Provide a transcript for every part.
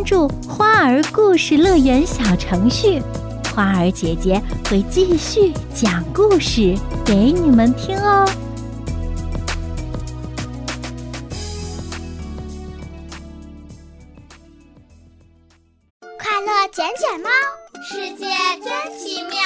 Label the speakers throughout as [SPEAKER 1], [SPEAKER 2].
[SPEAKER 1] 注花儿故事乐园小程序，花儿姐姐会继续讲故事给你们听哦。
[SPEAKER 2] 快乐捡捡猫，世界真奇妙。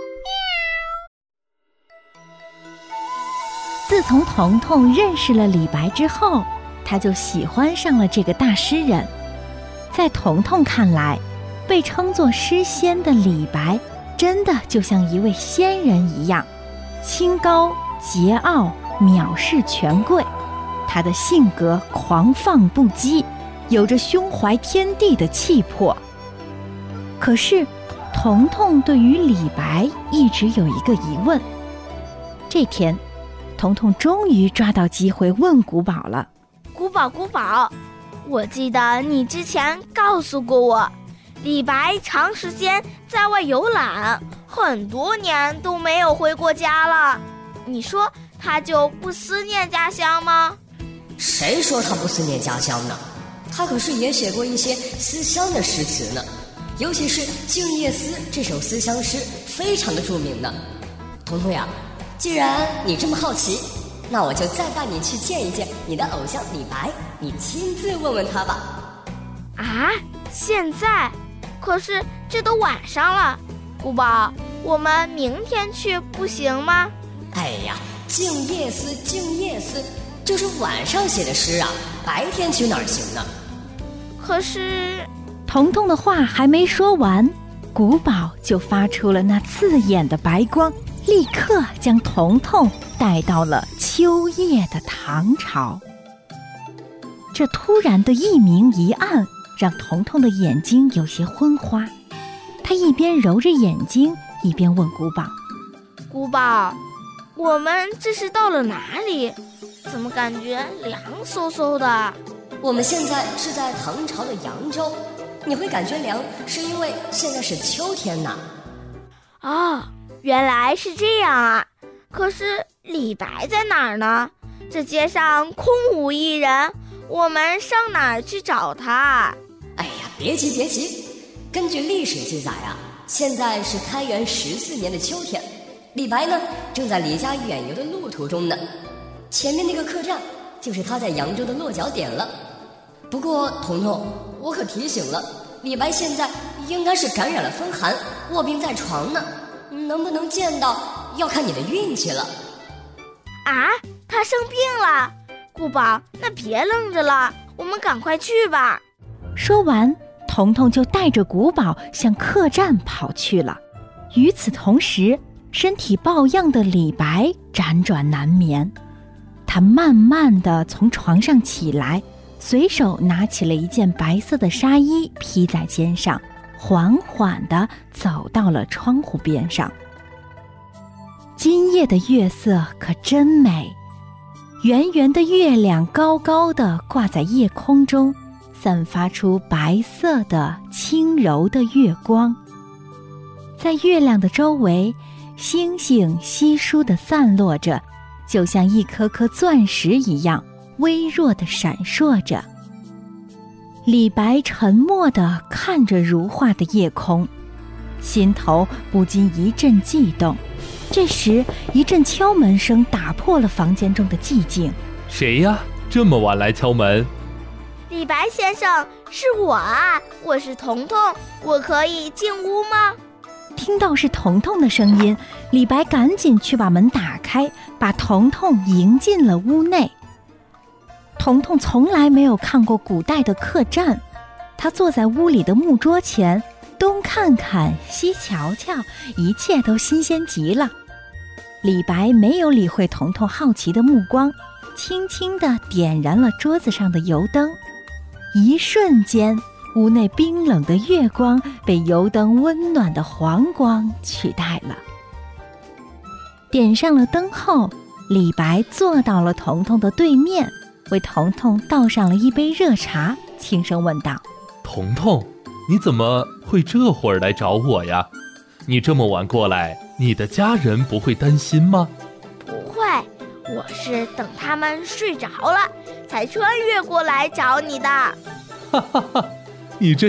[SPEAKER 1] 自从彤彤认识了李白之后，他就喜欢上了这个大诗人。在彤彤看来，被称作诗仙的李白真的就像一位仙人一样，清高桀骜，藐视权贵。他的性格狂放不羁，有着胸怀天地的气魄。可是彤彤对于李白一直有一个疑问。这天，彤彤终于抓到机会问古堡了。
[SPEAKER 3] 古堡，我记得你之前告诉过我，李白长时间在外游览，很多年都没有回过家了。你说他就不思念家乡吗？
[SPEAKER 4] 谁说他不思念家乡呢？他可是也写过一些思乡的诗词呢，尤其是《静夜思》这首思乡诗非常的著名呢。彤彤呀，既然你这么好奇，那我就再带你去见一见你的偶像李白，你亲自问问他吧。
[SPEAKER 3] 啊，现在？可是这都晚上了，古堡，我们明天去不行吗？
[SPEAKER 4] 哎呀，静夜思就是晚上写的诗啊，白天去哪儿行呢？
[SPEAKER 3] 可是
[SPEAKER 1] 彤彤的话还没说完，古堡就发出了那刺眼的白光，立刻将彤彤带到了秋夜的唐朝。这突然的一明一暗，让彤彤的眼睛有些昏花。他一边揉着眼睛，一边问古堡：
[SPEAKER 3] 古堡，我们这是到了哪里？怎么感觉凉飕飕的？
[SPEAKER 4] 我们现在是在唐朝的扬州，你会感觉凉，是因为现在是秋天呢。
[SPEAKER 3] 哦，原来是这样啊！可是李白在哪儿呢？这街上空无一人，我们上哪儿去找他？
[SPEAKER 4] 哎呀，别急，根据历史记载啊，现在是开元14年的秋天，李白呢正在离家远游的路途中呢。前面那个客栈就是他在扬州的落脚点了。不过彤彤，我可提醒了，李白现在应该是感染了风寒，卧病在床呢，能不能见到要看你的运气了。
[SPEAKER 3] 啊，他生病了？古堡，那别愣着了，我们赶快去吧。
[SPEAKER 1] 说完，彤彤就带着古堡向客栈跑去了。与此同时，身体抱恙的李白辗转难眠。他慢慢地从床上起来，随手拿起了一件白色的纱衣披在肩上，缓缓地走到了窗户边上。今夜的月色可真美，圆圆的月亮高高地挂在夜空中，散发出白色的轻柔的月光。在月亮的周围，星星稀疏地散落着，就像一颗颗钻石一样微弱地闪烁着。李白沉默地看着如画的夜空，心头不禁一阵悸动。这时，一阵敲门声打破了房间中的寂静。
[SPEAKER 5] 谁呀？这么晚来敲门？
[SPEAKER 3] 李白先生，是我啊，我是彤彤，我可以进屋吗？
[SPEAKER 1] 听到是彤彤的声音，李白赶紧去把门打开，把彤彤迎进了屋内。彤彤从来没有看过古代的客栈，他坐在屋里的木桌前，东看看西瞧瞧，一切都新鲜极了。李白没有理会彤彤好奇的目光，轻轻地点燃了桌子上的油灯。一瞬间，屋内冰冷的月光被油灯温暖的黄光取代了。点上了灯后，李白坐到了彤彤的对面，为彤彤倒上了一杯热茶，轻声问道：
[SPEAKER 5] 彤彤，你怎么会这会儿来找我呀？你这么晚过来，你的家人不会担心吗？
[SPEAKER 3] 不会，我是等他们睡着了才穿越过来找你的。
[SPEAKER 5] 哈哈哈，你这